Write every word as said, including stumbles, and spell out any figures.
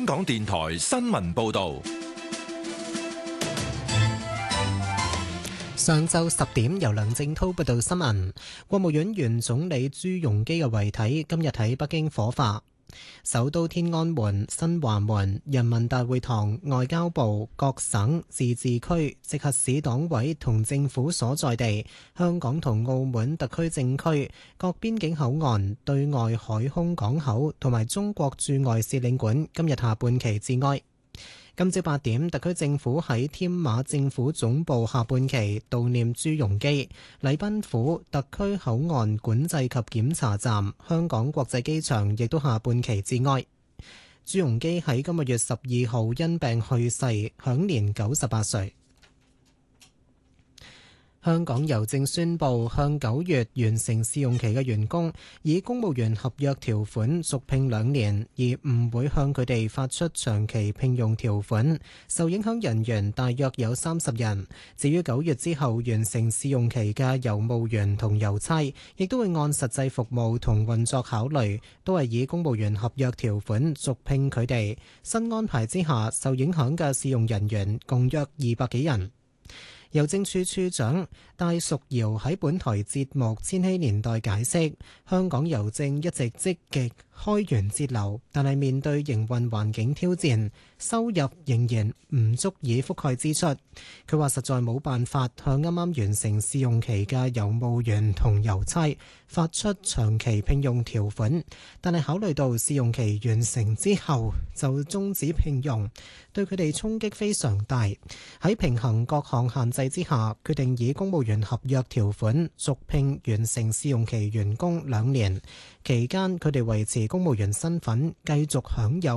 香港電台新聞報道。 上晝十點，由梁正滔報道新聞。國務院原總理朱鎔基嘅遺體今日喺北京火化。首都天安門、新華門、人民大會堂、外交部、各省、自治區、直轄市黨委同政府所在地、香港同澳門特區政區、各邊境口岸、對外海空港口同埋中國駐外使領館今日下半旗致哀。今朝八點，特區政府喺添馬政府總部下半旗悼念朱鎔基。禮賓府、特區口岸管制及檢查站、香港國際機場亦都下半旗致哀。朱鎔基喺今個月十二號因病去世，享年九十八歲。香港郵政宣布向九月完成試用期嘅員工以公務員合約條款續聘兩年，而唔會向佢哋發出長期聘用條款。受影響人員大約有三十人。至於九月之後完成試用期嘅郵務員同郵差，亦都會按實際服務同運作考慮，都係以公務員合約條款續聘佢哋。新安排之下，受影響嘅試用人員共約二百幾人。郵政處處長戴淑瑤喺本台節目《千禧年代》解釋，香港郵政一直積極開源節流，但係面對營運環境挑戰，收入仍然唔足以覆蓋支出。佢話實在冇辦法向啱啱完成試用期嘅郵務員同郵差發出長期聘用條款，但係考慮到試用期完成之後就終止聘用，對佢哋衝擊非常大。喺平衡各項限制之下，決定以公務員合約條款續聘完成試用期員工兩年，期間佢哋維持公務員身份，繼續享有